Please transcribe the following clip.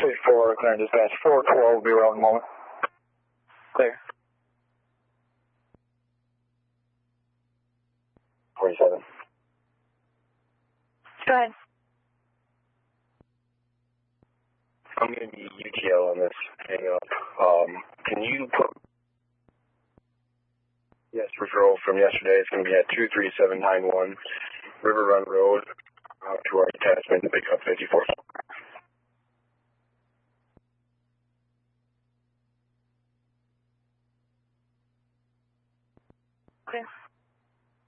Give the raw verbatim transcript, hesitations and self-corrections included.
Fleet four, clear dispatch. four twelve will be around the moment. Clear. forty-seven. Go ahead. I'm going to need U T L on this hang up. Um, can you put... Yes, referral from yesterday. It's going to be at two three seven nine one River Run Road uh, to our attachment to pick up fifty-four.